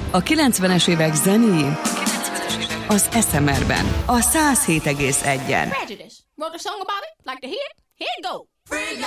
A 90-es évek zenéjén az SMR-ben, a 107,1-en. Prejudice. Wrote a song about it? Like to hear it? Here it go. Free